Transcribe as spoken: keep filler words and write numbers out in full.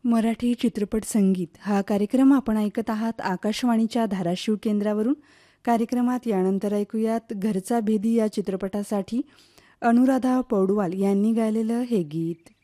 मराठी चित्रपट संगीत हा कार्यक्रम आपण ऐकत आहात आकाशवाणीच्या धाराशिव केंद्रावरून. कार्यक्रमात यानंतर ऐकूयात घरचा भेदी या चित्रपटासाठी अनुराधा पौडवाल यांनी गायलेलं हे गीत.